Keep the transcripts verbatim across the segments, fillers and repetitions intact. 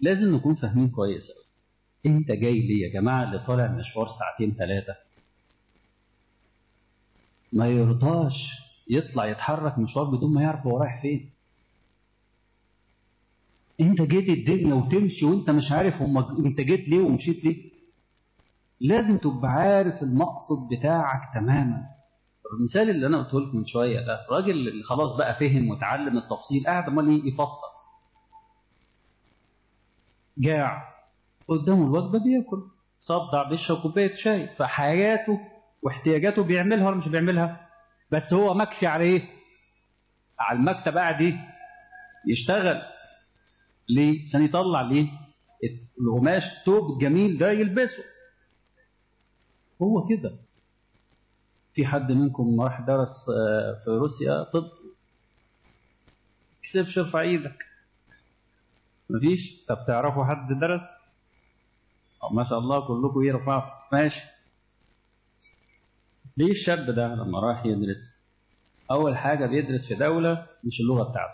لازم نكون فاهمين كويس قوي. انت جاي ليه يا جماعه؟ اللي طالع مشوار ساعتين ثلاثه ما يرضاش يطلع يتحرك مشوار بدون ما يعرف هو رايح فين. انت جيت الدنيا وتمشي وانت مش عارف هم انت جيت ليه ومشيت ليه. لازم تبقى عارف المقصد بتاعك تماما. المثال اللي انا قلته لكم من شويه ده، الراجل اللي خلاص بقى فهم وتعلم التفصيل قاعد امال يفصل. جاع قدامه الوجبه بياكل، صدع بيشرب كوبايه شاي، فحياته واحتياجاته بيعملها ولا مش بيعملها؟ بس هو مكفي على ايه؟ على المكتب قاعد ايه؟ يشتغل. ليه؟ عشان يطلع ليه القماش الثوب الجميل ده يلبسه. هو كده. في حد منكم راح درس في روسيا طب؟ كسبش ارفع ايدك. مفيش؟ طب تعرفوا حد درس؟ ما شاء الله كلكم يرفعوا. ماشي. ليه الشاب ده لما راح يدرس اول حاجه بيدرس في دوله مش اللغه بتاعته،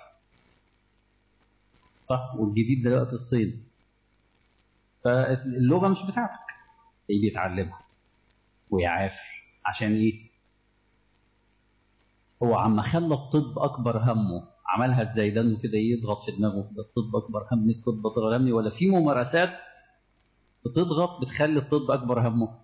صح؟ والجديد دلوقتي الصين، فاللغه مش بتاعتك، يجي يتعلمها ويعافر. عشان ايه؟ هو عم خلى الطب اكبر همه. عملها ازاي؟ ده انه كده يضغط في دماغه ده الطب اكبر همي، الطب اكبر همي، ولا في ممارسات بتضغط بتخلي الطب اكبر همه.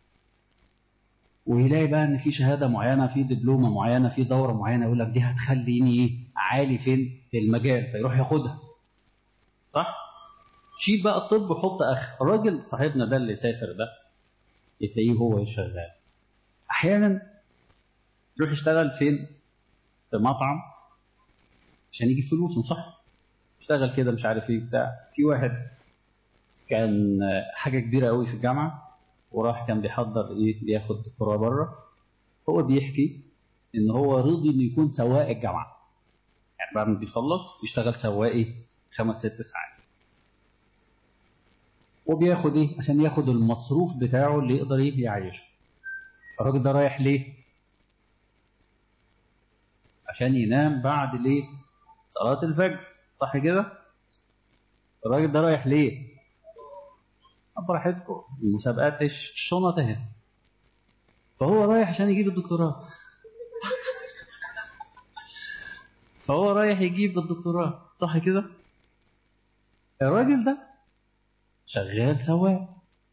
ويلاقي بقى ان في شهاده معينه، في دبلومه معينه، في دوره معينه، يقول لك دي هتخليني ايه؟ عالي فين؟ في المجال، فيروح ياخدها. صح؟ شيل بقى الطب وحط اخ. الراجل صاحبنا ده اللي سافر ده تلاقيه هو شغال احيانا يروح يشتغل فين؟ في مطعم عشان يجيب فلوس، صح؟ اشتغل كده مش عارف ايه بتاع. في واحد كان حاجه كبيره قوي في الجامعه وراح كان بيحضر ايه؟ بياخد دكتوراه بره. هو بيحكي ان هو رضي انه يكون سواق الجامعه، يعني بعد ما بيخلص يشتغل سواقي خمس ست ساعات، وبياخد ايه؟ عشان ياخد المصروف بتاعه اللي يقدر ايه؟ يعيشه. الراجل ده رايح ليه؟ عشان ينام بعد ليه؟ صلاة الفجر، صح كده؟ الراجل ده رايح ليه؟ براحتكم، المسابقات الشنط اهي. فهو رايح عشان يجيب الدكتوراه. فهو رايح يجيب الدكتوراه، صح كده؟ الراجل ده شغال سواق.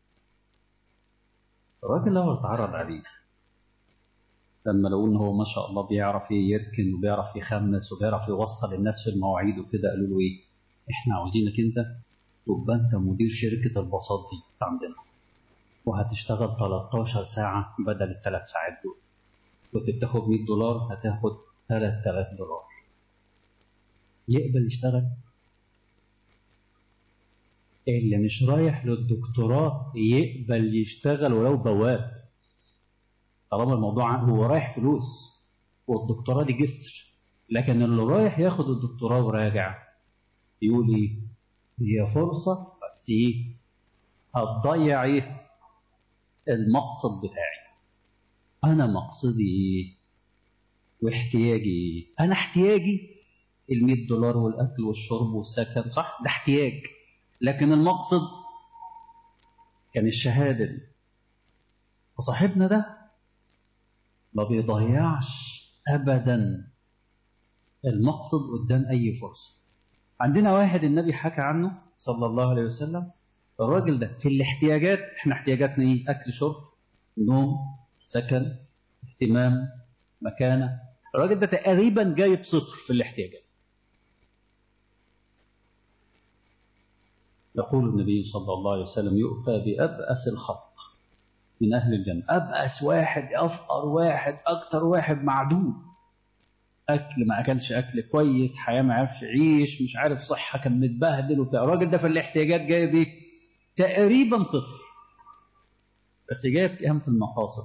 الراجل لو اتعرض عليه لما لو ان هو ما شاء الله بيعرف يركن وبيعرف يخمس وبيعرف يوصل الناس في المواعيد وكده، قالوا له ايه؟ احنا عاوزينك انت تبقى انت مدير شركه الباصات دي عندنا، وهتشتغل تلتاشر ساعه بدل الثلاث ساعات دول. كنت بتاخد مية دولار هتاخد ثلاث آلاف دولار. يقبل يشتغل؟ اللي مش رايح للدكتوراه يقبل يشتغل ولو بواب، طالما الموضوع هو رايح فلوس والدكتوراه دي جسر. لكن اللي رايح ياخد الدكتوراه وراجع يقول ايه؟ هي فرصة بس ايه؟ هتضيع ايه؟ المقصد بتاعي. انا مقصدي ايه؟ واحتياجي ايه؟ انا احتياجي ال مية دولار والاكل والشرب والسكن، صح؟ ده احتياج. لكن المقصد كان الشهادة دي. فصاحبنا ده ما بيضيعش ابدا المقصد قدام اي فرصة. عندنا واحد النبي حكى عنه صلى الله عليه وسلم، الراجل ده في الاحتياجات، احنا احتياجاتنا ايه؟ اكل شرب نوم سكن اهتمام مكانه. الراجل ده تقريبا جايب صفر في الاحتياجات. يقول النبي صلى الله عليه وسلم يؤتى بأبأس الخلق من أهل الجنة. أبأس واحد، أفقر واحد، أكتر واحد معدوم، أكل ما أكلش أكل كويس، حياة ما عرفش يعيش، مش عارف صحة كان متبهدل وبتاع. الراجل ده في الاحتياجات جايب إيه؟ تقريبا صفر. بس جايب كام في المقاصد؟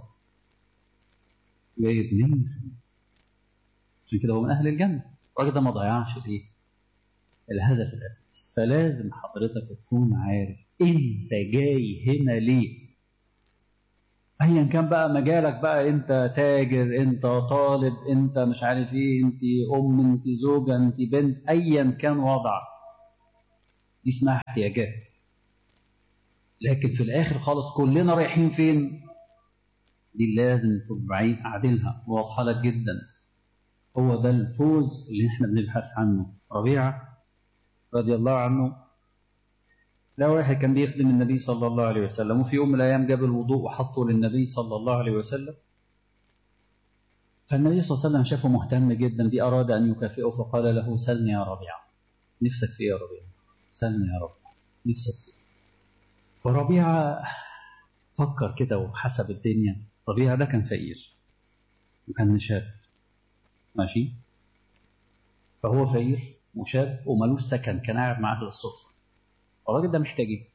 جايب مية في المية. عشان كده هو من أهل الجنة. الراجل ده ما ضيعش الإيه؟ الهدف الأساسي. فلازم حضرتك تكون عارف أنت جاي هنا ليه. ايا كان بقى مجالك بقى، انت تاجر، انت طالب، انت مش عارف ايه، انت ام، انت زوجة، انت بنت، ايا كان وضعك. دي اسمها احتياجات. لكن في الآخر خالص كلنا رايحين فين؟ دي لازم تبقى قاعدينها واضحة لك جدا. هو ده الفوز اللي احنا بنبحث عنه. ربيعة رضي الله عنه لا واحد كان بيخدم النبي صلى الله عليه وسلم، وفي يوم من الأيام جاب الوضوء وحطه للنبي صلى الله عليه وسلم. فالنبي صلى الله عليه وسلم شافه مهتم جدا بيه، أراد أن يكافئه فقال له سلني يا ربيعة، نفسك في إيه يا ربيعة؟ سلني يا ربيعة، نفسك في إيه؟ فربيعة فكر كده وحسب الدنيا. ربيعة ده كان فقير وكان شاب ماشي، فهو فقير وشاب ومالوش سكن، كان قاعد مع أهل الصفة. الراجل ده محتاج ايه؟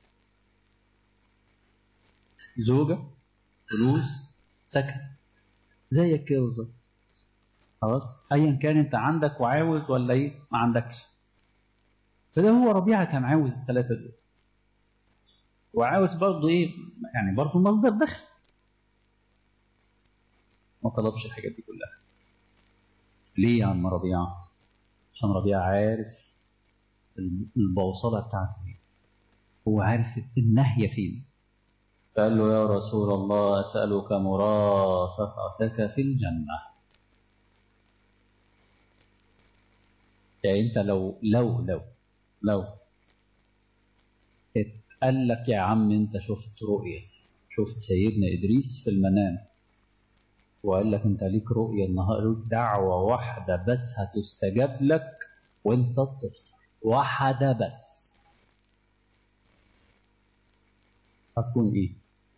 زوجة، فلوس، سكن، زيك كده بالظبط. خلاص ايا كان انت عندك وعاوز ولا ايه ما عندكش. فده هو ربيعة كان عاوز الثلاثة دول، وعاوز برضه ايه يعني برضه مصدر دخل. ما طلبش الحاجات دي كلها. ليه يا عم ربيعة؟ عشان ربيعة عارف البوصلة بتاعته ايه، هو عارف النهية فين. فقال له يا رسول الله أسألك مرافقتك في الجنة. يعني انت لو لو لو لو قال لك يا عم انت شفت رؤية، شفت سيدنا إدريس في المنام وقال لك انت ليك رؤية النهار دعوة واحدة بس هتستجاب لك وانت بتفطر، واحدة بس، هتكون ايه؟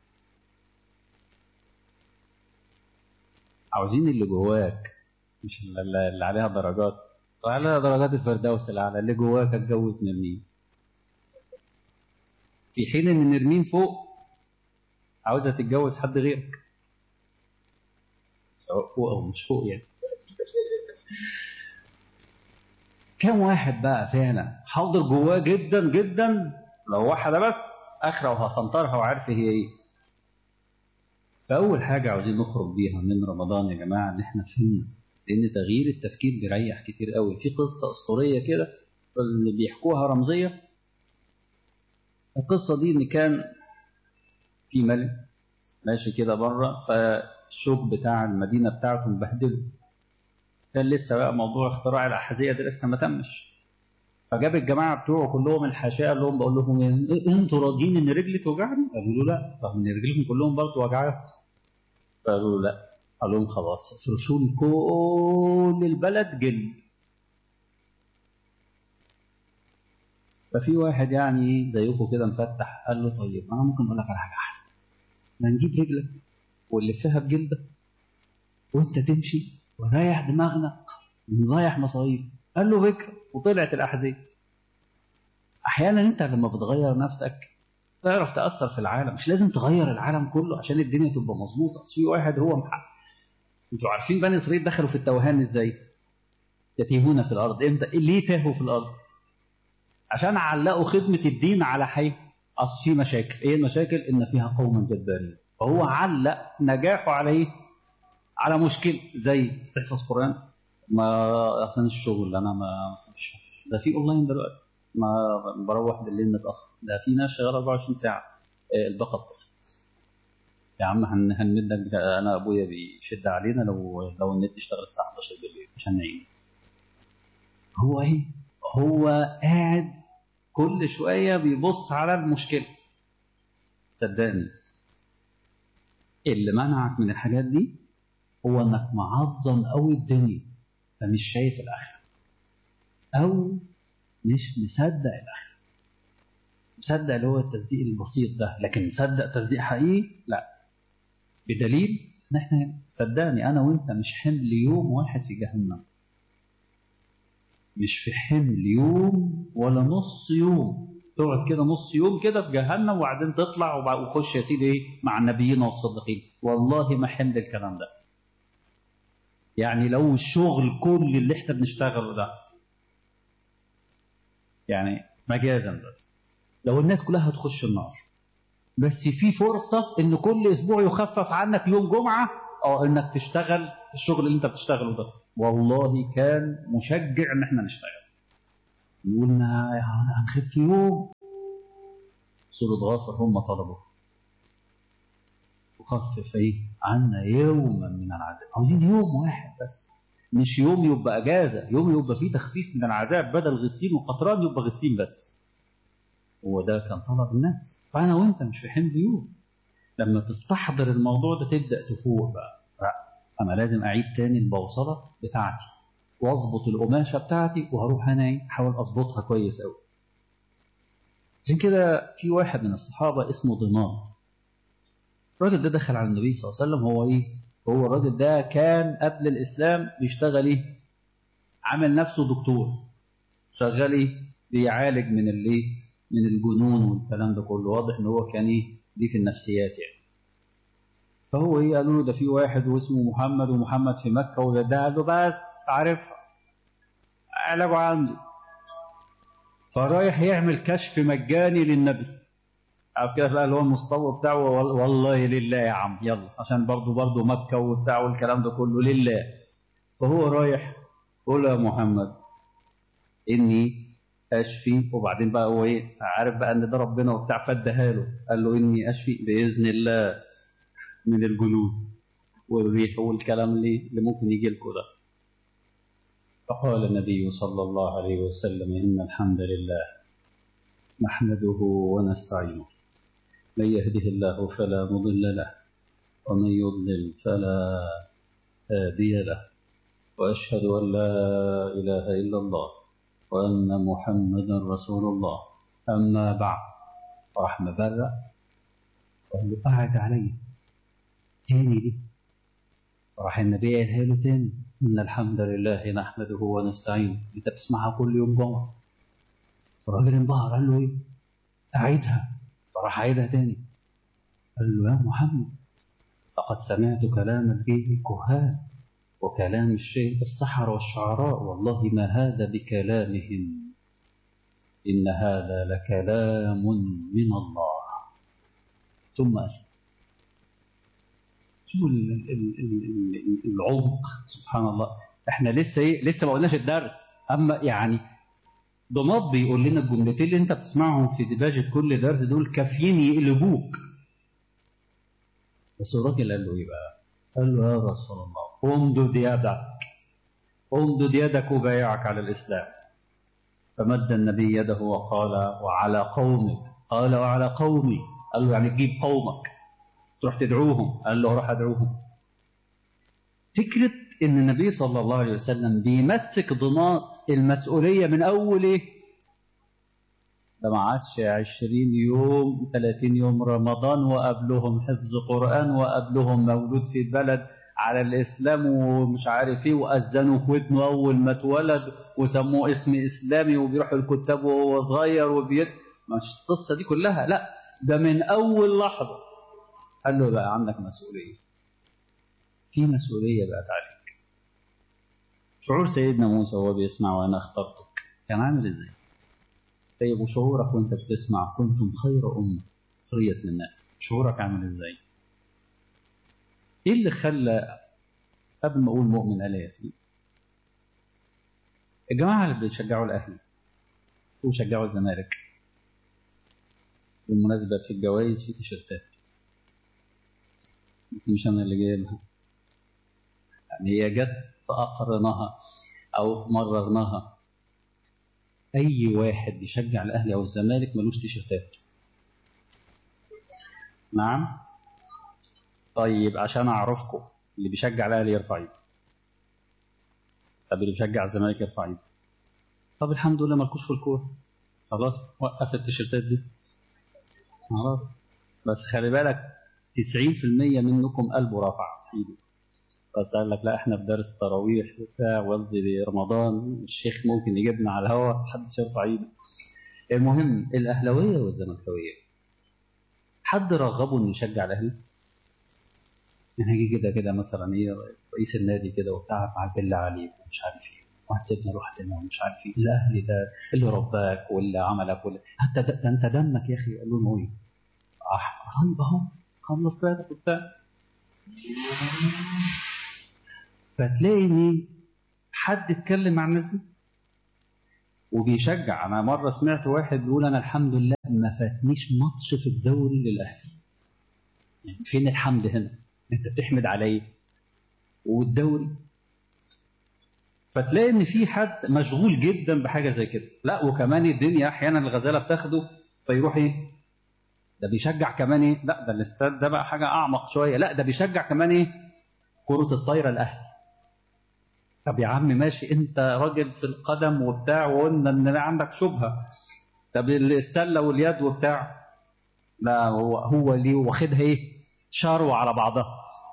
عاوزين اللي جواك مش اللي عليها درجات. وعلى درجات الفردوس الأعلى اللي جواك. اتجوز نرمين، في حين ان نرمين فوق عاوزة تتجوز حد غيرك، سواء فوق او مش فوق يعني. كم واحد بقى فعلا حاضر جواه جدا جدا لو واحدة بس اخرة وهسنطرها وعارف هي ايه. فاول حاجة عاوزين نخرج بيها من رمضان يا جماعة ان احنا فهمنا لان تغيير التفكير بيريح كتير قوي. في قصة اسطورية كده اللي بيحكوها رمزية. القصة دي ان كان في ملك ماشي كده بره، فالشوك بتاع المدينة بتاعته مبهدله. كان لسه بقى موضوع اختراع الأحذية ده لسه ما تمش. فجاب الجماعة بتوعه كلهم الحاشية قال لهم بقول لهم إيه انتوا راضيين ان رجلي توجعني؟ قالوا له لا. طب ان رجلكم كلهم برضه وجعاهم؟ قالوا له لا. قال لهم خلاص افرشوا لي كل البلد جلد. ففي واحد يعني زيكم كده مفتح قال له طيب انا ممكن اقول لك على حاجه احسن، ما نجيب رجلك ونلفها بجلدك وانت تمشي ونريح دماغنا ونريح مصاريف. قال له فكره، وطلعت الاحذيه. احيانا انت لما بتغير نفسك تعرف تاثر في العالم. مش لازم تغير العالم كله عشان الدنيا تبقى مظبوطه. في واحد هو محقق. انتوا عارفين بني اسرائيل دخلوا في التوهان ازاي؟ يتيهون في الارض. امتى؟ ليه تاهوا في الارض؟ عشان علقوا خدمه الدين على حي. اصل في مشاكل. ايه المشاكل؟ ان فيها قوما جبارين. فهو علق نجاحه على ايه؟ على مشكله زي تحفظ قران. ما احسن الشغل انا ما مش ده في اونلاين دلوقتي، ما بروح بالليل متاخر. ده في ناس شغاله أربعة وعشرين ساعه. الباقه بتخلص يا عم. هنمدك. انا ابويا بيشد علينا لو لو النت اشتغل الساعه حداشر بالليل عشان نعين. هو ايه؟ هو قاعد كل شويه بيبص على المشكله. صدقني اللي منعك من الحاجات دي هو انك معظم قوي الدنيا فمش شايف الاخره، او مش مصدق الاخره. مصدق اللي هو التصديق البسيط ده، لكن مصدق تصديق حقيقي لا. بدليل ان احنا صدقني انا وانت مش حمل يوم واحد في جهنم، مش في حمل يوم ولا نص يوم. تقعد كده نص يوم كده في جهنم وبعدين تطلع وخش يا سيدي ايه مع النبيين والصديقين. والله ما حمل الكلام ده. يعني لو الشغل كل اللي احنا بنشتغله ده يعني مجازا بس لو الناس كلها هتخش النار، بس في فرصة ان كل اسبوع يخفف عنك يوم جمعة او انك تشتغل الشغل اللي انت بتشتغله ده، والله كان مشجع ان احنا نشتغل. نقول هنخف يوم. سورة غافر هم طلبوا وخفف ايه عنا يوما من العذاب. عاوزين يوم واحد بس، مش يوم يبقى اجازه، يوم يبقى فيه تخفيف من العذاب، بدل غسيل وقطران يبقى غسيل بس. هو ده كان طلب الناس. فانا وانت مش في حين يوم. لما تستحضر الموضوع ده تبدا تفوق بقى، لا انا لازم اعيد تاني البوصله بتاعتي واظبط القماشه بتاعتي، وهروح انا احاول اظبطها كويس قوي. عشان كده في واحد من الصحابه اسمه ضمان. الراجل ده دخل على النبي صلى الله عليه وسلم. هو ايه؟ هو الراجل ده كان قبل الاسلام بيشتغل ايه؟ عامل نفسه دكتور، شغال ايه؟ بيعالج من الايه؟ من الجنون والكلام ده كله. واضح ان هو كان ايه؟ دي في النفسيات يعني. فهو ايه؟ قالوا له ده في واحد واسمه محمد، ومحمد في مكه، وده ده قال له بس عارفها علاجه عنده. فرايح يعمل كشف مجاني للنبي. عارف كده بقى اللي هو المستوى بتاعه، والله لله يا عم يلا، عشان برضه برضه مكه وبتاع والكلام ده كله لله. فهو رايح قول يا محمد اني اشفي. وبعدين بقى هو ايه؟ عارف بقى ان ده ربنا وبتاع، فادها له. قال له اني اشفي باذن الله من الجنود والريح والكلام اللي, اللي ممكن يجي لكم ده. فقال النبي صلى الله عليه وسلم ان الحمد لله نحمده ونستعينه، من يهده الله فلا مضل له ومن يضلل فلا هادي له، واشهد ان لا اله الا الله وأن محمدا رسول الله. أما بعد، راح مبرأ وقال له قاعد علي تاني دي. راح النبي قالها له تاني إن الحمد لله نحمده ونستعينه. أنت بتسمعها كل يوم جمعة. الراجل انبهر قال له إيه؟ أعيدها. فراح عيدها تاني. قال له يا محمد لقد سمعت كلام الكهان وكلام الشيء السحر والشعراء، والله ما هذا بكلامهم، إن هذا لكلام من الله. ثم أسلم. شوفوا العمق سبحان الله. احنا لسه ايه؟ لسه ما قلناش الدرس. اما يعني ضماد بيقول لنا الجملتين اللي انت بتسمعهم في دباجة كل درس دول كافيين يقلبوك. بس الراجل قال له ايه بقى؟ قال له يا رسول الله امدد يدك، امدد يدك وبايعك على الاسلام. فمد النبي يده وقال وعلى قومك. قال وعلى قومي. قال له يعني تجيب قومك تروح تدعوهم. قال له روح ادعوهم. فكرة ان النبي صلى الله عليه وسلم بيمسك ضمان المسؤولية من اول ايه؟ ده ما عادش عشرين يوم ثلاثين يوم رمضان، وقبلهم حفظ قرآن، وقبلهم مولود في البلد على الاسلام ومش عارف ايه، واذنوا في ودنه اول ما اتولد وسموه اسم اسلامي، وبيروحوا الكتاب وهو صغير وبيت. مش القصة دي كلها، لا ده من اول لحظة قال له بقى عندك مسؤولية، في مسؤولية بقت عليك. شعور سيدنا موسى وهو بيسمع وأنا اخترتك كان عامل إزاي؟ طيب وشعورك وأنت بتسمع كنتم خير أمة أخرجت للناس، شعورك عامل إزاي؟ إيه اللي خلى قبل ما أقول مؤمن آل ياسين الجماعة اللي بيشجعوا الأهلي وشجعوا الزمالك بالمناسبة في الجوائز في تيشيرتات، بس مش أنا اللي جايبها، يعني هي جت فأقرناها أو مررناها. أي واحد بيشجع الأهلي أو الزمالك ملوش تيشيرتات. نعم؟ طيب عشان أعرفكم، اللي بيشجع الأهلي يرفع ايده. طب اللي بيشجع الزمالك يرفع ايده. طب الحمد لله مالكوش في الكورة. خلاص وقف التيشيرتات دي. خلاص بس خلي بالك تسعين في المية منكم قلبه رفع ايده. بس قال لك لا احنا في درس تراويح وبتاع والدي رمضان الشيخ ممكن يجيبنا على الهوا محدش يرفع ايده. المهم الاهلاويه والزملكاويه حد رغبه انه يشجع الاهلي؟ يعني هيجي كده كده مثلا ايه رئيس النادي كده وبتاع مع بالله عليك ومش عارف ايه وهتسيبنا لوحدنا ومش عارف ايه، الاهلي ده اللي رباك واللي عملك واللي حتى ده, ده انت دمك يا اخي. قالوا له ايه؟ اه طيب اهو خلص فاتك وبتاع. فتلاقي مين؟ حد اتكلم مع الناس دي وبيشجع. أنا مرة سمعت واحد بيقول أنا الحمد لله ما فاتنيش ماتش في الدوري للأهلي. يعني فين الحمد هنا؟ أنت بتحمد عليه والدوري. فتلاقي إن في حد مشغول جدا بحاجة زي كده. لا وكمان الدنيا أحيانا الغزالة بتاخده فيروح إيه؟ ده بيشجع كمان إيه؟ لا ده الاستاد ده بقى حاجة أعمق شوية. لا ده بيشجع كمان إيه؟ كرة الطايرة الأهلي. طب يا عم ماشي، أنت راجل في القدم وبتاع وقلنا إن عندك شبهة. طب السلة واليد وبتاع، لا هو هو ليه واخدها إيه؟ شروة على بعضها.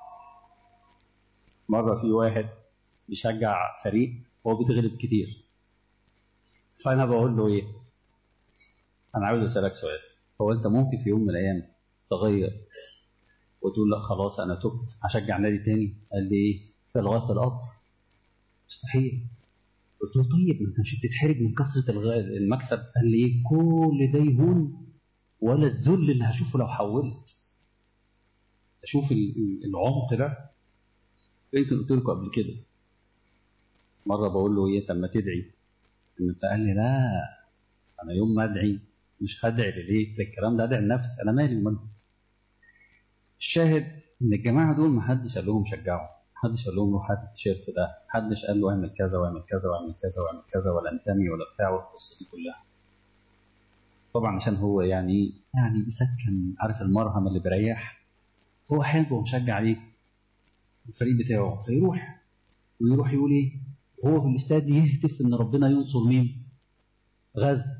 مرة في واحد بيشجع فريق هو بيتغلب كتير، فأنا بقول له إيه؟ أنا عاوز أسألك سؤال، هو أنت ممكن في يوم من الأيام تغير وتقول لا خلاص أنا تبت هشجع نادي تاني؟ قال لي إيه؟ في لغاية الأمر مستحيل. قلت له طيب ما أنت مش بتتحرج من كثرة المكسب؟ قال لي إيه؟ كل ده يهون ولا الذل اللي هشوفه لو حولت. أشوف العمق ده. يمكن قلت لكم قبل كده مرة بقول له إيه؟ طب ما تدعي. أنت قال لي لا أنا يوم ما أدعي مش هدعي لليه؟ ده الكلام ده أدعي لنفسي، أنا مالي ومالي. الشاهد إن الجماعة دول ما حدش قال لهم شجعوا، ما حدش قال لهم روح هات التيشيرت ده، ما حدش قال له اعمل كذا واعمل كذا واعمل كذا واعمل كذا ولا انتمي ولا بتاع والقصة دي كلها. طبعا عشان هو يعني يعني بيسكن، عارف المرهم اللي بيريح، هو حابه ومشجع عليه الفريق بتاعه، فيروح ويروح يقول ايه؟ وهو في الاستاد يهتف ان ربنا ينصر مين؟ غزة،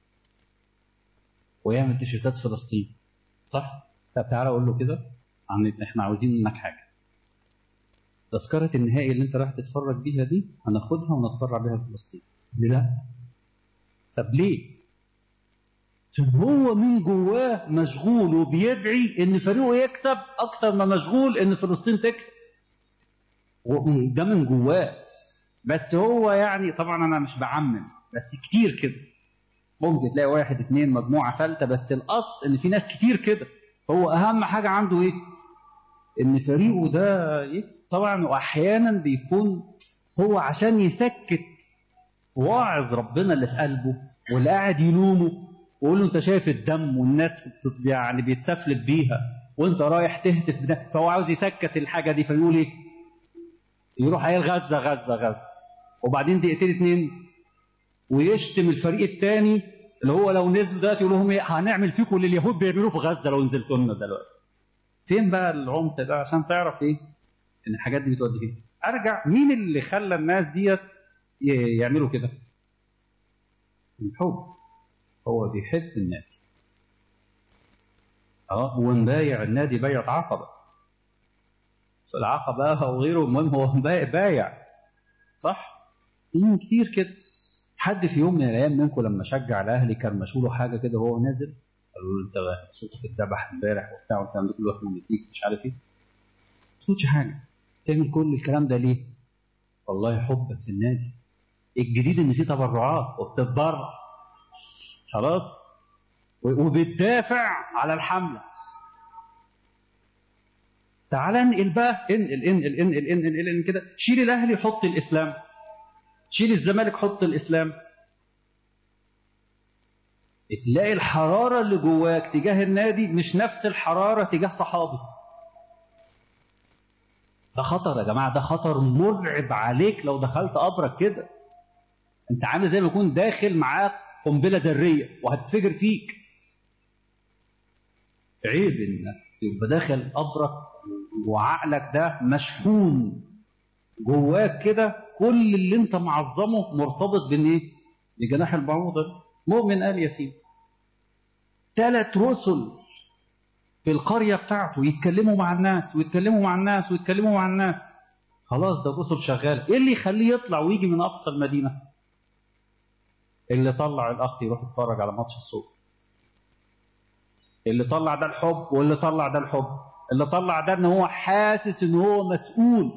ويعمل تيشيرتات فلسطين. صح؟ طب تعالى اقول له كده، عن احنا عاوزين منك حاجه. تذكره النهائي اللي انت رايح تتفرج بيها دي هناخدها ونتبرع بيها لفلسطين. ليه لا؟ طب ليه؟ عشان هو من جواه مشغول وبيدعي ان فريقه يكسب اكتر ما مشغول ان فلسطين تكسب. ده من جواه. بس هو يعني طبعا انا مش بعمم، بس كتير كده. ممكن تلاقي واحد اثنين مجموعه ثالثه، بس الاصل ان في ناس كتير كده. هو اهم حاجه عنده ايه؟ ان فريقه ده يكسب. طبعا واحيانا بيكون هو عشان يسكت واعظ ربنا اللي في قلبه واللي قاعد يلومه ويقول له انت شايف الدم والناس يعني بيتسفلت بيها وانت رايح تهتف بده، فهو عاوز يسكت الحاجه دي فيقول ايه؟ يروح قايل غزه غزه غزه، وبعدين دقيقتين اتنين ويشتم الفريق الثاني اللي هو لو نزل دلوقتي يقول لهم ايه؟ هنعمل فيكم اللي اليهود بيعملوه في غزه لو نزلتوا لنا دلوقتي. فين بقى العمق ده عشان تعرف ايه؟ ان الحاجات دي بتودي فين؟ ارجع، مين اللي خلى الناس ديت يعملوا كده؟ الحب. هو بيحب النادي. اه ونبايع النادي بيعة عقبة. العقبة او غيره، المهم هو بايع. صح؟ مم كتير كده. حد في يوم من الايام منكم لما شجع الاهلي كرمشوا له حاجه كده وهو نازل؟ قالوا له انت صوتك اتذبح امبارح وبتاع والكلام ده كله احنا بنديك مش عارف ايه. ما تقولش حاجه. تعمل كل الكلام ده ليه؟ والله حبك في النادي. الجديد ان في تبرعات وبتتبرع خلاص وبتدافع على الحمله. تعال انقل بقى، انقل انقل انقل انقل انقل كده. شيل الاهلي حط الاسلام، شيل الزمالك حط الاسلام. تلاقي الحراره اللي جواك تجاه النادي مش نفس الحراره تجاه صحابي. ده خطر يا جماعه، ده خطر مرعب عليك لو دخلت قبرك كده. انت عامل زي ما يكون داخل معاك قنبله ذريه وهتفجر فيك. عيب انك تبقى داخل قبرك وعقلك ده مشحون جواك كده كل اللي انت معظمه مرتبط بالايه؟ بجناح البعوضه. مؤمن قال ياسين ثلاث رسل في القريه بتاعته يتكلموا مع الناس ويتكلموا مع الناس ويتكلموا مع الناس. خلاص ده الرسل شغال. ايه اللي يخليه يطلع ويجي من اقصى المدينه؟ اللي طلع الاخ يروح يتفرج على ماتش الصبح، اللي طلع ده الحب، واللي طلع ده الحب، اللي طلع ده ان هو حاسس ان هو مسؤول.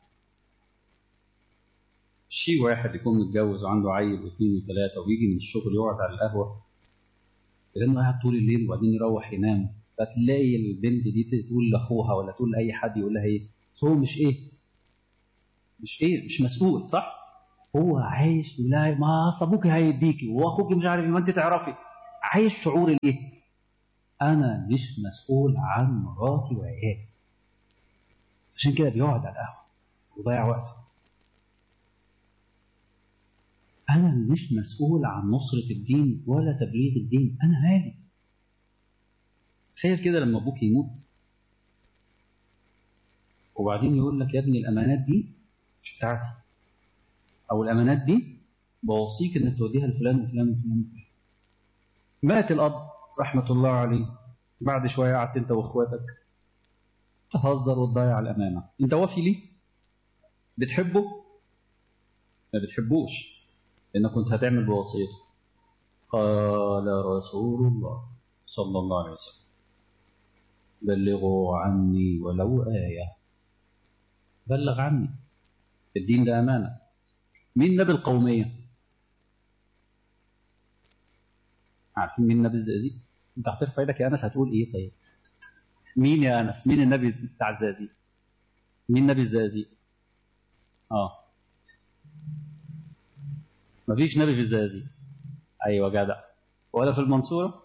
شيء واحد يكون متجوز وعنده عيل واثنين وثلاثه ويجي من الشغل يقعد على القهوه لانه قاعد طول الليل وبعدين يروح ينام، فتلاقي البنت دي تقول لاخوها ولا تقول لاي حد يقول لها ايه؟ هو مش ايه؟ مش ايه؟ مش مسؤول. صح؟ هو عايش لا ما أصل أبوك هيديكي وأخوك مش عارف ما أنت تعرفي، عايش شعور الإيه؟ أنا مش مسؤول عن مراتي وعيالي. عشان كده بيقعد على القهوة ويضيع وقته. أنا مش مسؤول عن نصرة الدين ولا تبليغ الدين، أنا مالي. تخيل كده لما أبوك يموت وبعدين يقول لك يا ابني الأمانات دي مش بتاعتي، أو الأمانات دي بوصيك إنك توديها لفلان وفلان وفلان. مات الأب رحمة الله عليه، بعد شوية قعدت أنت وإخواتك تهزر وتضيع الأمانة. أنت وافي ليه؟ بتحبه؟ ما بتحبوش لأنك كنت هتعمل بوصيته. قال رسول الله صلى الله عليه وسلم بلغوا عني ولو آية. بلغ عني، الدين ده أمانة. مين نبي القومية؟ عارفين مين نبي الزقازيق؟ أنت هترفع ايدك يا أنس هتقول إيه طيب؟ مين يا أنس؟ مين النبي بتاع الزقازيق؟ مين نبي الزقازيق؟ آه مفيش نبي في الزقازيق. أيوة جدع. ولا في المنصورة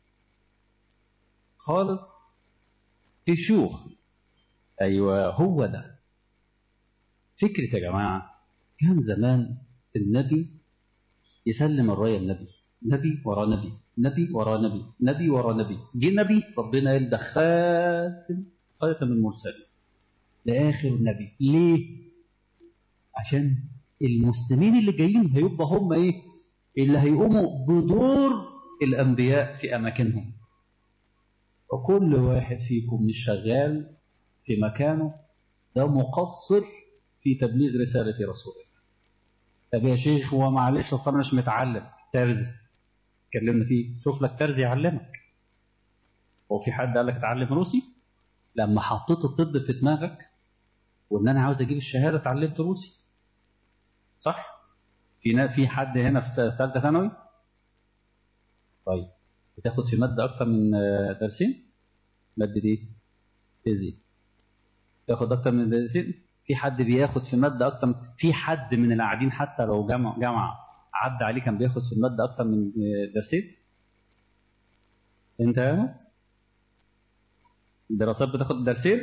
خالص، في شيوخ. أيوة هو ده فكرة يا جماعة. كان زمان النبي يسلم الراية النبي، نبي ورا نبي، نبي ورا نبي، نبي ورا نبي. جه نبي ربنا قال ده خاتم خاتم المرسلين لآخر نبي. ليه؟ عشان المسلمين اللي جايين هيبقى هم ايه؟ اللي هيقوموا بدور الأنبياء في أماكنهم. وكل واحد فيكم مش شغال في مكانه ده مقصر في تبليغ رسالة رسول الله. طب يا شيخ هو معلش اصل انا مش متعلم. ترزي اتكلمنا فيه، شوف لك ترزي يعلمك. هو في حد قال لك اتعلم روسي؟ لما حطيت الطب في دماغك وان انا عاوز اجيب الشهاده اتعلمت روسي، صح؟ في في حد هنا في ثالثه ثانوي؟ طيب بتاخد في ماده اكتر من درسين؟ ماده ايه؟ فيزياء. تاخد اكتر من درسين؟ في حد بياخد في ماده اكتر من... في حد من اللي قاعدين حتى لو جامعه جامعه عدى عليه كان بياخد في الماده اكتر من درسين؟ انت يا ناس الدراسات بتاخد درسين؟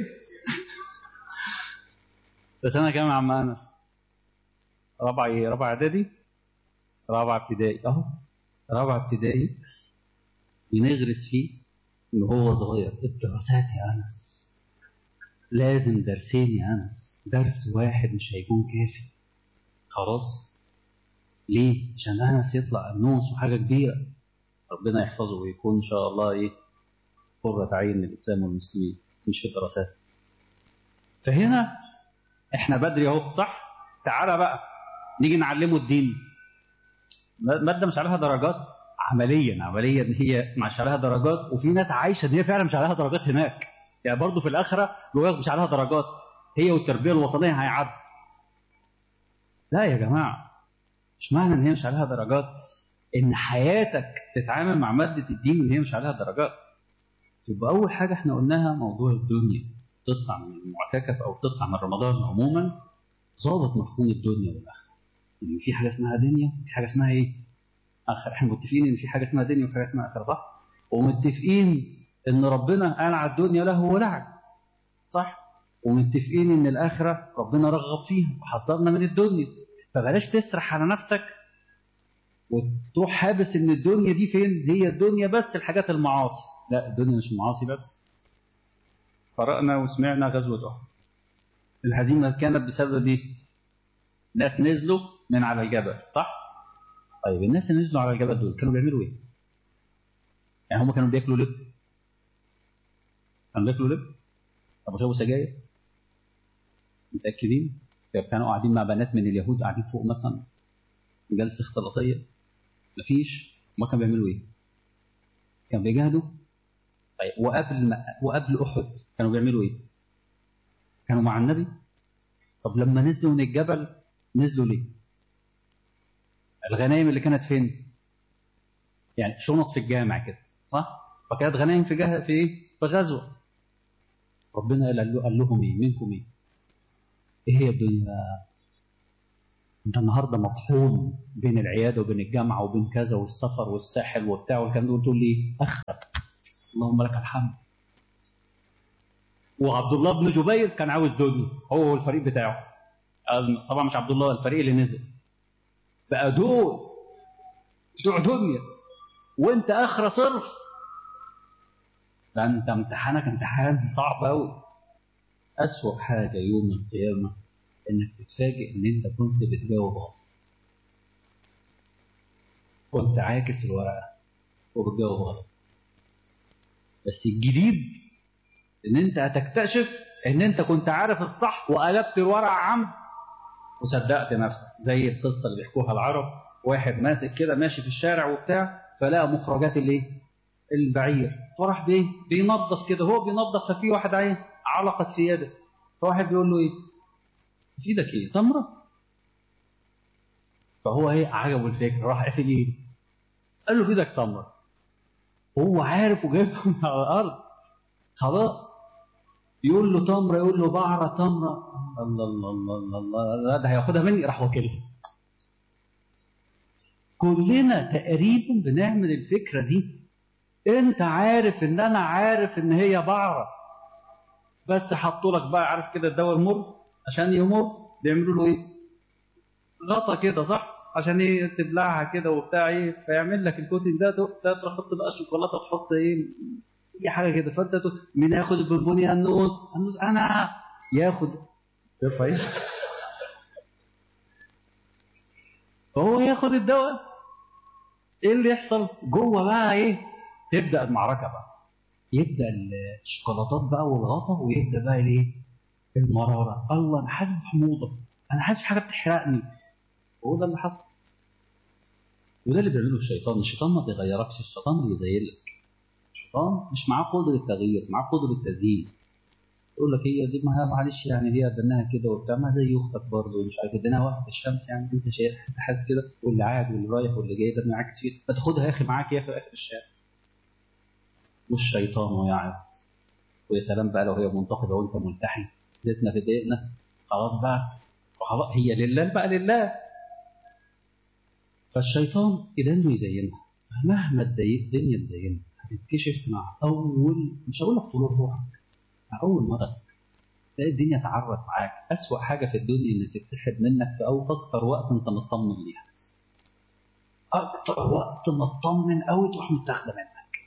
بس انا كام يا عم انس؟ رابعه ايه؟ رابعه اعدادي؟ رابعه ابتدائي اهو. رابعه ابتدائي بنغرس فيه من هو صغير الدراسات يا انس. لازم درسين يا انس، درس واحد مش هيكون كافي. خلاص ليه؟ عشان انس يطلع انوس وحاجه كبيره ربنا يحفظه ويكون ان شاء الله ايه قرة عين للاسلام والمسلمين، بس مش في الدراسات. فهنا احنا بدري اهو صح. تعالى بقى نيجي نعلمه الدين. ماده مش عليها درجات عمليا، عمليا هي مش عليها درجات، وفي ناس عايشه ان هي فعلا مش عليها درجات هناك. يعني برضه في الاخره جواك مش عليها درجات، هي والتربيه الوطنيه هيعدوا. لا يا جماعه، مش معنى ان هي مش عليها درجات ان حياتك تتعامل مع ماده الدين ان هي مش عليها درجات. يبقى اول حاجه احنا قلناها موضوع الدنيا. تطلع من المعتكف او تطلع من رمضان عموما ظابط مفهوم الدنيا والاخره. يعني في حاجه اسمها دنيا وفي حاجه اسمها ايه؟ اخر. احنا متفقين ان في حاجه اسمها دنيا وفي حاجه اسمها اخره، صح؟ ومتفقين ان ربنا قال على الدنيا له ولعب، صح؟ ومتفقين ان الاخره ربنا رغب فيها وحذرنا من الدنيا. فبلاش تسرح على نفسك وتروح حابس ان الدنيا دي فين؟ هي الدنيا بس الحاجات المعاصي. لا، الدنيا مش المعاصي بس. قرأنا وسمعنا غزوة أحد، الهزيمة كانت بسبب ايه؟ ناس نزلوا من على الجبل، صح؟ طيب الناس اللي نزلوا على الجبل دول كانوا بيعملوا ايه؟ يعني هم كانوا بياكلوا لب؟ كانوا بياكلوا لب؟ طب وشربوا سجاير؟ متأكدين؟ كانوا قاعدين مع بنات من اليهود قاعدين فوق مثلا جلسة اختلاطية؟ مفيش. ما كانوا بيعملوا ايه؟ كانوا بيجاهدوا. طيب وقبل ما وقبل أحد كانوا بيعملوا ايه؟ كانوا مع النبي. طب لما نزلوا من الجبل نزلوا ليه؟ الغنائم اللي كانت فين؟ يعني شنط في الجامع كده، صح؟ فكانت غنائم في جهة في ايه؟ في غزوة. ربنا قال, قال لهم ايه؟ منكم ايه؟ ايه هي الدنيا؟ انت النهارده مطحون بين العياده وبين الجامعه وبين كذا والسفر والساحل وبتاع والكلام ده، تقول لي اخرك اللهم لك الحمد. وعبد الله بن جبير كان عاوز دنيا، هو والفريق بتاعه. طبعا مش عبد الله، الفريق اللي نزل بقى دول بتوع دنيا وانت اخره صرف. ده انت امتحانك امتحان صعب قوي. اسوأ حاجه يوم القيامه انك تتفاجئ ان انت كنت بتجاوب غلط، كنت عاكس الورقه وبتجاوب غلط. بس الجديد ان انت هتكتشف ان انت كنت عارف الصح وقلبت الورقه عمد وصدقت نفسك. زي القصه اللي بيحكوها العرب، واحد ماسك كده ماشي في الشارع وبتاع، فلقى مخرجات الايه؟ البعير، فراح بايه؟ بينظف كده، هو بينظف ففي واحد عين علقت في يده، فواحد بيقول له ايه؟ في ايدك ايه؟ تمره؟ فهو ايه؟ عجبه الفكره، راح قافل ايده، قال له في ايدك تمره. هو عارف وجايبها من على الارض خلاص. يقول له تمره، يقول له بعره تمره، الله الله الله الله الله، ده هياخدها مني، راح واكلها. كلنا تقريبا بنعمل الفكره دي. انت عارف ان انا عارف ان هي بعره، بس حطوا لك بقى عارف كده الدواء المر، عشان يمر بيعملوا له ايه؟ غطا كده صح؟ عشان ايه؟ تبلعها كده وبتاع ايه، فيعمل لك الكوتين ده، تحط بقى شوكولاته، تحط ايه؟ اي حاجه كده، فانت مين ياخد البونبوني؟ النوز النوز انا ياخد رفعي. فهو ياخد الدواء. ايه اللي يحصل جوه بقى؟ ايه؟ تبدا المعركه بقى، يبدا الشوكولاتات بقى والغطا، ويبدا بقى الايه؟ المراره. الله انا حاسس بحموضه، انا حاسس بحاجه بتحرقني. هو ده اللي حصل. وده اللي بيعمله الشيطان. الشيطان ما بيغيركش، الشيطان بيزيلك. الشيطان مش معاه قدره تغيير، معاه قدره تزيين. يقول لك هي دي، ما هي معلش يعني، هي ادناها كده وبتاع، ما زي اختك برضه ومش عارف، اديناها وقت في الشمس يعني، انت شايف انت حاسس كده، واللي قاعد واللي رايح واللي جاي ده بينعكس فيه، ما تاخدها يا اخي معاك يا في اخر الشارع. والشيطان ويعظ. ويا سلام بقى لو هي منتقده وانت ملتحي، زيتنا في دقيقنا خلاص بقى، وخلاص هي لله بقى لله. فالشيطان إذا انه يزينها، مهما الدنيا تزينها هتتكشف مع اول، مش هقول لك طلوع روحك، مع اول مره تلاقي الدنيا تعرف معاك. أسوأ حاجة في الدنيا إن تتسحب منك في أو أكتر وقت أنت مطمن ليها، أكتر وقت مطمن أوي تروح متاخدة منك.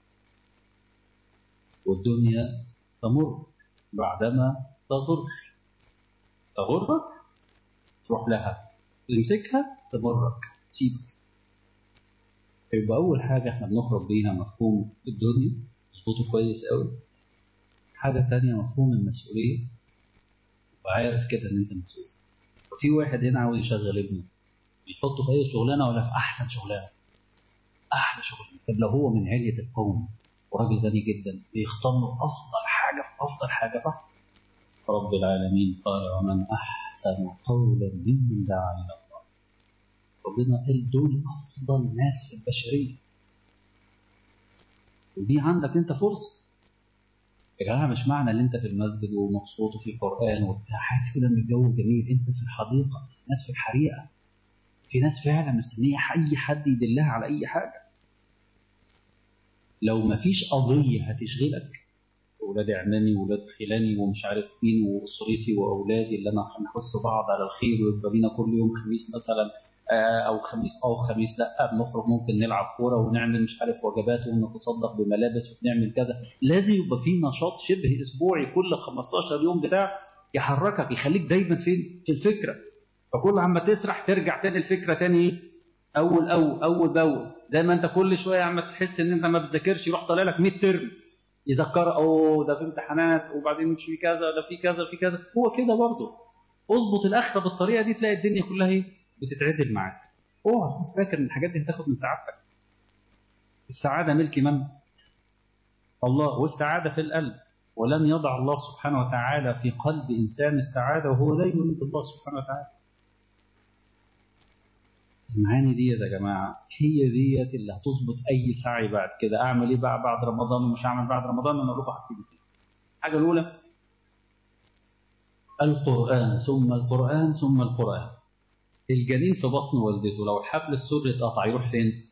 والدنيا تمر بعدما تغر، تغرك تروح لها، تمسكها تمرك تسيبك. يبقى أول حاجة إحنا بنخرج بيها مفهوم الدنيا، نظبطه كويس أوي. حاجة تانية مفهوم المسؤولية، وعارف كده إن أنت مسؤول. وفي واحد هنا عاوز يشغل ابنه، يحطه في أي شغلانة ولا في أحسن شغلانة، أحلى شغلانة. طب لو هو من علية القوم وراجل غني جدا، بيختار له أفضل حاجة في أفضل حاجة، صح؟ رب العالمين قال ومن أحسن قولا ممن دعا إلى الله. ربنا قال دول أفضل ناس في البشرية، ودي عندك أنت فرصة. يا جماعة مش معنى ان انت في المسجد ومبسوط وفي قرآن وبتاع حاسس كده ان الجو جميل، انت في الحديقة، الناس في الحريقة. في ناس فعلا مستنية اي حد يدلها على اي حاجة. لو ما فيش قضية هتشغلك، اولاد عمامي واولاد خلاني ومش عارف مين واسرتي واولادي اللي انا هنحث بعض على الخير، ويبقى لينا كل يوم خميس مثلا او خميس او خميس لا بنخرج ممكن نلعب كوره ونعمل مش عارف وجبات ونتصدق بملابس ونعمل كذا، لازم يبقى في نشاط شبه اسبوعي كل خمستاشر يوم بتاع يحركك، يخليك دايما فين؟ في الفكره. فكل عما تسرح ترجع تاني الفكره تاني اول اول اول باول. زي ما انت كل شويه عم تحس ان انت ما بتذاكرش، يروح طالع لك مية ترم يذكر، اوه ده في امتحانات وبعدين مش في كذا، ده في كذا في كذا. هو كده برضه اظبط الاخره بالطريقه دي، تلاقي الدنيا كلها ايه؟ بتتعدل معاك. اوعى تكون فاكر ان الحاجات دي هتاخد من سعادتك. السعاده ملك من؟ الله، والسعاده في القلب. ولم يضع الله سبحانه وتعالى في قلب انسان السعاده وهو لا يريد الله سبحانه وتعالى. المعاني دي يا جماعه هي ديت اللي هتظبط اي سعي بعد كده. اعمل ايه بقى بعد رمضان ومش هعمل بعد رمضان؟ انا اروح اكتب الحاجه الاولى القرآن، ثم القرآن ثم القرآن. الجنين في بطن والدته لو الحبل السري اتقطع يروح فين؟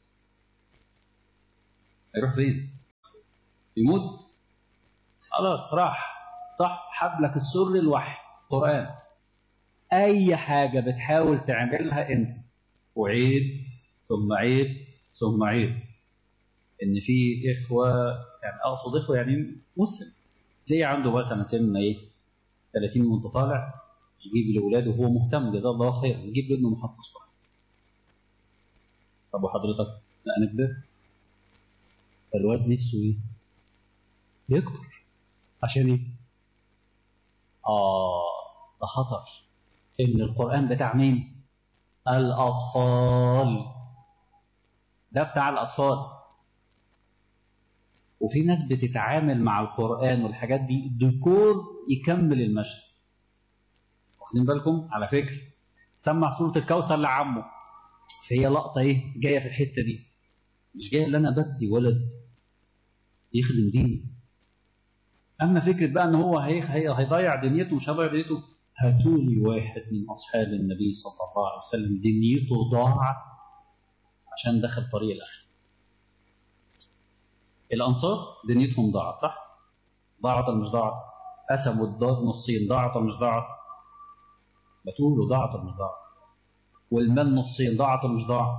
يروح فين؟ يموت؟ خلاص راح. صح؟ حبلك السري الوحي قرآن. أي حاجة بتحاول تعملها انسى، وعيد ثم عيد ثم عيد. إن في إخوة، يعني أقصد إخوة يعني مسلم، تلاقيه عنده مثلا سن إيه ثلاثين وأنت طالع يجيب لأولاده وهو مهتم جزاه الله خير، يجيب له ابنه محفظ قرآن. طب وحضرتك؟ لا أنا كبرت. فالواد نفسه إيه؟ يكبر. عشان إيه؟ آه ده خطر. إن القرآن بتاع مين؟ الأطفال. ده بتاع الأطفال. وفي ناس بتتعامل مع القرآن والحاجات دي ديكور يكمل المشهد. واخدين بالكم؟ على فكرة سمع سورة الكوثر لعمه، فهي لقطة إيه؟ جاية في الحتة دي. مش جاية اللي أنا بدي ولد يخدم ديني. أما فكرة بقى إن هو هي هي هيضيع دنيته مش هيضيع دنيته. هاتولي واحد من أصحاب النبي صلى الله عليه وسلم دنيته ضاعت عشان دخل طريق الآخرة. الأنصار دنيتهم ضاعت، صح؟ ضاعت ولا مش ضاعت؟ قسموا الدار نصين، ضاعت ولا مش ضاعت؟ بتقولوا ضاعت ولا مش ضاعت؟ والمال نصين، ضاعت ولا مش ضاعت؟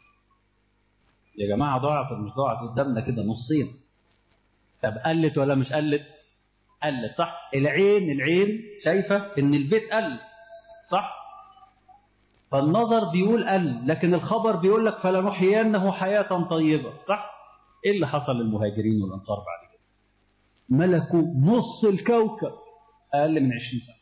يا جماعة ضاعت ولا مش ضاعت؟ قدامنا كده نصين. طب قلت ولا مش قلت؟ قلت، صح؟ العين العين شايفة إن البيت قل، صح؟ فالنظر بيقول قل، لكن الخبر بيقول لك فلنحيينه حياة طيبة، صح؟ إيه اللي حصل للمهاجرين والأنصار بعد كده؟ ملكوا نص الكوكب أقل من عشرين سنة.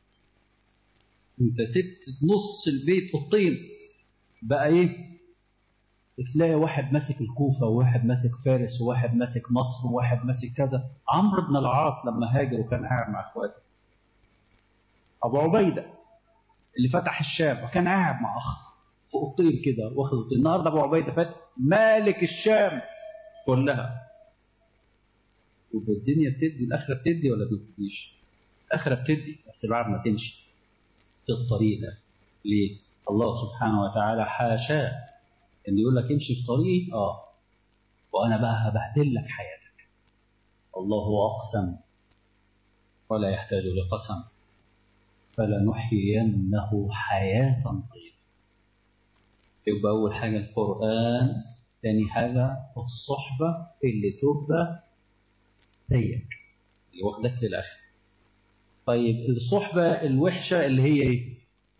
أنت سبت نص البيت الطين، بقى إيه؟ تلاقي واحد ماسك الكوفة وواحد ماسك فارس وواحد ماسك مصر وواحد ماسك كذا. عمرو بن العاص لما هاجر وكان قاعد مع اخواته، أبو عبيدة اللي فتح الشام وكان قاعد مع أخ في أوضتين كده واخد أوضتين. النهارده أبو عبيدة فات مالك الشام كلها. والدنيا بتدي، الآخرة بتدي ولا ما بتديش؟ الآخرة بتدي بس بعد ما تمشي في الطريق ده. ليه؟ الله سبحانه وتعالى حاشاه إن يقول لك امشي في طريقي، آه وأنا بقى هبهدل لك حياتك. الله أقسم ولا يحتاج لقسم فلنحيينه حياة طيبة. يبقى أول حاجة القرآن، ثاني حاجة الصحبة اللي تبقى زيك اللي واخدك للآخر. طيب الصحبة الوحشة اللي هي إيه؟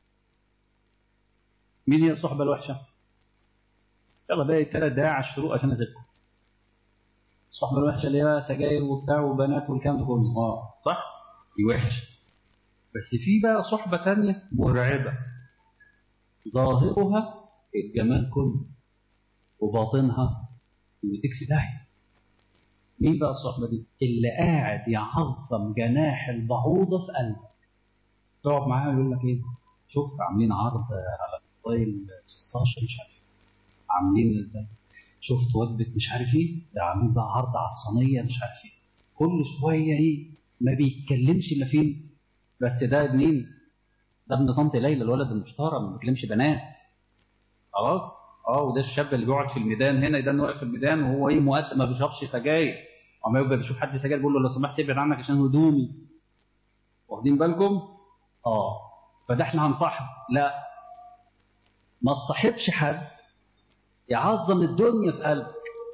مين هي الصحبة الوحشة؟ يلا بقى ثلاث دقايق على الشروق عشان أذكر. الصحبة الوحشة اللي هي سجاير وبتاع وبنات والكلام ده كله، اه صح؟ دي وحشة. بس في بقى صحبة تانية مرعبة، ظاهرها الجمال كله وباطنها يوديك في داهية. مين بقى الصحبة دي؟ اللي قاعد يعظم جناح البعوضة في قلبك. تقعد معاه يقول لك ايه؟ شوف عاملين عرض على موبايل ستاشر مش عارف، عاملين ده، شفت وجبة مش عارف ايه، ده عاملين بقى عرض على الصينية مش عارف ايه. كل شوية ايه؟ ما بيتكلمش الا فين؟ بس ده مين؟ ده ابن طنط ليلى الولد المحترم، ما بيكلمش بنات. خلاص؟ اه وده الشاب اللي بيقعد في الميدان هنا، ده واقف في الميدان وهو ايه مؤدب ما بيشربش سجاير، وما يبقى بيشوف حد سجاير بيقول له لو سمحت ابعد عنك عشان هدومي. واخدين بالكم؟ اه فده احنا هنصاحب؟ لا، ما تصاحبش حد يعظم الدنيا في قلبك،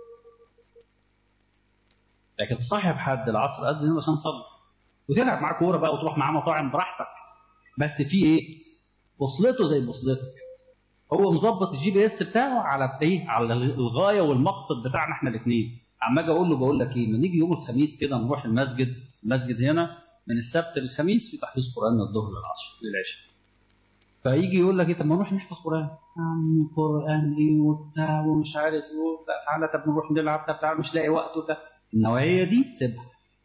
لكن تصاحب حد العصر قد هنا عشان تصلي وتلعب معاه كوره بقى وتروح معاه مطاعم براحتك، بس في ايه؟ وصلته زي وصلتك، هو مظبط الجي بي اس بتاعه على ايه؟ على الغايه والمقصد بتاعنا احنا الاثنين. اما اجي اقول له بقول لك ايه، ما نيجي يوم الخميس كده نروح المسجد، المسجد هنا من السبت للخميس في تحفيظ قران من الظهر للعصر للعشاء. فيجي يقول لك ايه؟ طب ما نروح نحفظ قران. يا عم قران ايه وبتاع ومش عارف ايه، تعالى طب نروح نلعب، طب تعالى مش لاقي وقت وبتاع. النوعيه دي سيبها،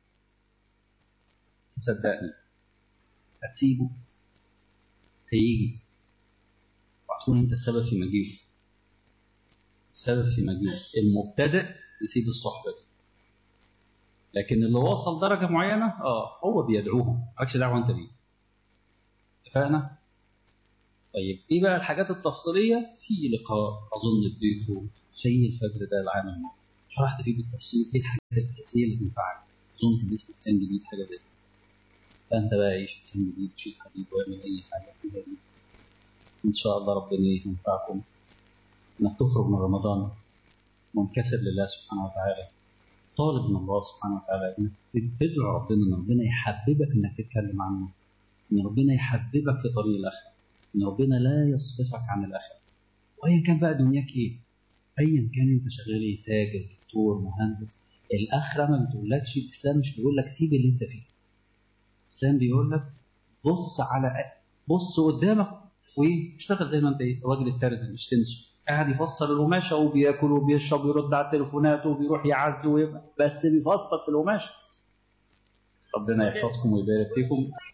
صدقني هتسيبه هيجي وهتكون انت السبب في مجيئه. السبب في مجيئه المبتدئ يسيب الصحبه دي، لكن اللي وصل درجه معينه اه هو بيدعوهم، مالكش دعوه انت بيه. اتفقنا؟ طيب ايه بقى الحاجات التفصيليه؟ في لقاء اظن اديته شيء الفجر ده العام الماضي، شرحت فيه بالتفصيل ايه الحاجات الاساسيه اللي تنفعك. اظن كان لسه انسان جديد حاجه زي كده. فانت بقى عيش انسان جديد، شيل حديد واعمل اي حاجه فيها دي. ان شاء الله ربنا ينفعكم انك تخرج من رمضان منكسر لله سبحانه وتعالى، طالب من الله سبحانه وتعالى انك تدعو ربنا ان ربنا يحببك انك تتكلم عنه، ان ربنا يحببك في طريق الاخره، ان ربنا لا يصرفك عن الاخره. وايا كان بقى دنياك ايه، ايا كان انت شغال ايه، تاجر، دكتور، مهندس، الاخره ما بتقولكش، الاسلام مش بيقول لك سيب اللي انت فيه. الاسلام بيقول لك بص على بص قدامك واشتغل زي ما انت ايه، الراجل الترزي مش تنسوا، قاعد يفسر القماشه وبياكل وبيشرب ويرد على التليفونات وبيروح يعز ويبقى بس بيفسر في القماشه. ربنا يحفظكم ويبارك فيكم.